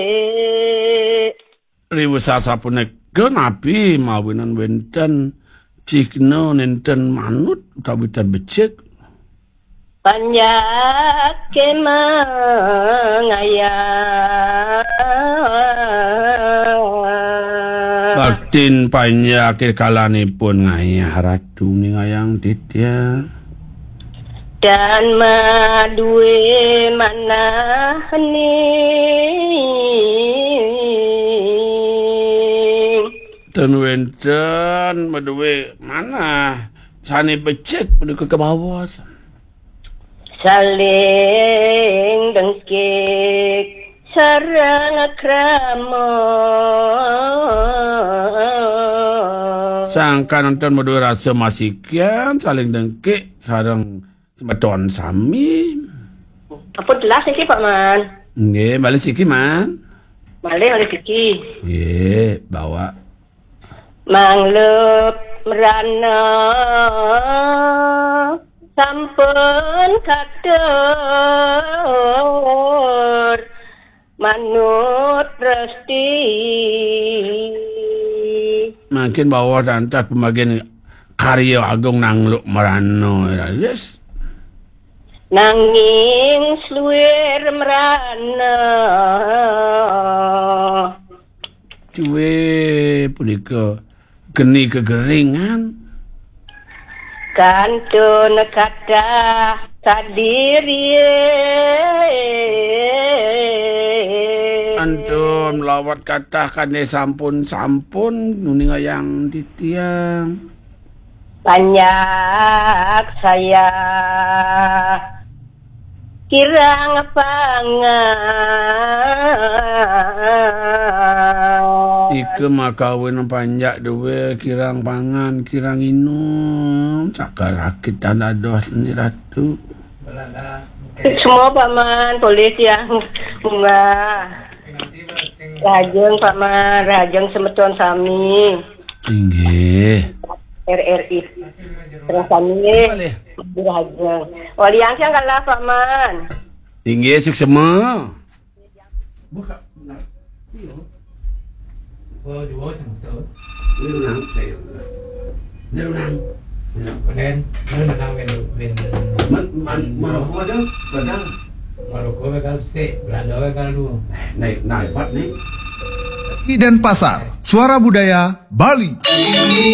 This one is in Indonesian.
Riwu sasapuneka nabi mawinan wenten cikno nenten manut utawi wenten becik panjak kemangaya batin panjak kalanipun ngayah ratu ningayang titya dan maduwe manahning ten wenten maduwe manah sane becik pendukung ke bawah saling dengkik sareng krama sangka nonton maduwe rasa masikian saling dengkik sareng semeton sami apa jelas iki Pak Man nggih balik siki man malih oleh iki nggih bawa manglup merana sampun katur manut resti makin bawah dantas pembagian karya agung nangluk merano yes nanging sluwir merana cuwe punika geni kegeringan kantun kathah sadiri antum lawat kathah kane sampun nuningayang titiang banyak saya kirang pangan ike makawin panjak duwe kirang pangan kirang inum cakar rakit tanda dos ni ratu semua paman polis yang bunga rajeng paman rajeng semeton sami inggih RRI terus kami dirajeng wali yang kalah paman inggih suksema buka Vô chú bố chẳng sớm Nếu nắng Còn nên Nếu là năng về Mà có chứ Và đang Mà đồ cố với các xe Là đỡ với các luôn Này bắt nih Denpasar, Suara Budaya Bali.